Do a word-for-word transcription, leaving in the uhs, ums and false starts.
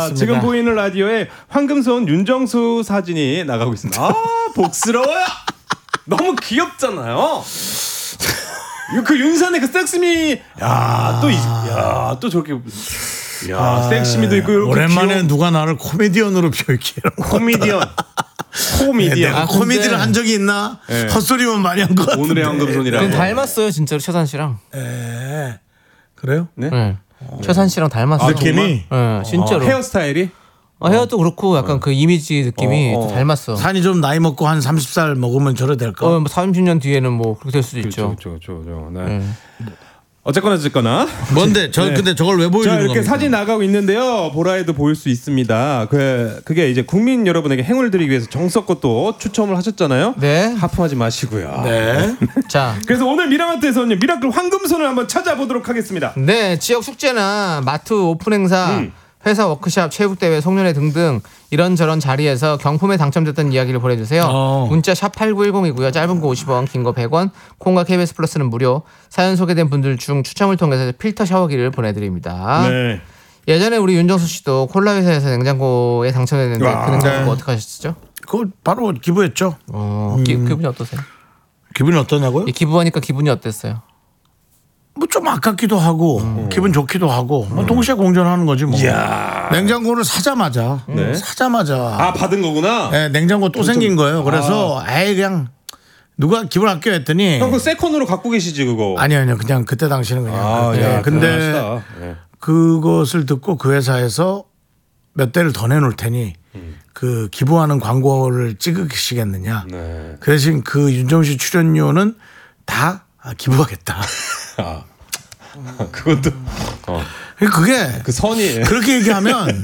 그렇습니다. 지금 보이는 라디오에 황금손 윤정수 사진이 나가고 있습니다. 아, 복스러워요. 너무 귀엽잖아요. 그 윤산의 그 섹시미, 야, 또, 이, 야, 또 저렇게, 야, 아, 섹시미도 있고, 이렇게 오랜만에 귀여운... 누가 나를 코미디언으로 표기해요. 코미디언. 코미디언. 내가 코미디를 한 적이 있나? 네. 헛소리만 많이 한 것 같은데. 오늘의 황금손이라고. 닮았어요, 진짜로 최산 씨랑. 에, 그래요? 네. 네. 어. 최산 씨랑 닮았어요. 아, 느낌이? 네, 진짜로. 어, 헤어스타일이? 어, 헤어도 그렇고 약간 어. 그 이미지 느낌이 어, 어. 닮았어. 산이 좀 나이 먹고 한 삼십 살 먹으면 저래 될까? 어, 뭐 삼십 년 뒤에는 뭐 그렇게 될 수도 그렇죠, 있죠. 그렇죠, 그렇죠. 그렇죠. 네. 네. 어쨌거나 어쨌거나 뭔데? 저 네. 근데 저걸 왜 보여주는 이렇게 겁니까? 사진 나가고 있는데요. 보라에도 보일 수 있습니다. 그 그게 이제 국민 여러분에게 행운을 드리기 위해서 정석껏 또 추첨을 하셨잖아요. 네. 하품하지 마시고요. 네. 자, 그래서 오늘 미라마트에서는 미라클 황금손을 한번 찾아보도록 하겠습니다. 네, 지역 축제나 마트 오픈 행사. 음. 회사 워크샵, 체육대회, 송년회 등등 이런저런 자리에서 경품에 당첨됐던 이야기를 보내주세요. 어. 문자 샵 팔구일공이고요. 짧은 거 오십 원, 긴 거 백 원, 콩과 케이비에스 플러스는 무료. 사연 소개된 분들 중 추첨을 통해서 필터 샤워기를 보내드립니다. 네. 예전에 우리 윤정수 씨도 콜라 회사에서 냉장고에 당첨됐는데 와, 그 냉장고 네. 어떻게 하셨죠? 그거 바로 기부했죠. 어, 음. 기, 기분이 어떠세요? 기분이 어떠냐고요? 기부하니까 기분이 어땠어요? 뭐 좀 아깝기도 하고 음. 기분 좋기도 하고 뭐 동시에 공존하는 거지 뭐. 이야. 냉장고를 사자마자 네. 사자마자 아 받은 거구나. 네, 냉장고 또 생긴 거예요. 그래서 아. 에이 그냥 누가 기분 아껴 했더니 형 그 세컨으로 갖고 계시지 그거. 아니요 아니요 그냥 그때 당시는 그냥. 아, 네. 야, 근데 네. 그것을 듣고 그 회사에서 몇 대를 더 내놓을 테니 음. 그 기부하는 광고를 찍으시겠느냐. 네. 그 대신 그 윤정수 출연료는 다 기부하겠다. 아, 그것도 어. 그게 그 선이 그렇게 얘기하면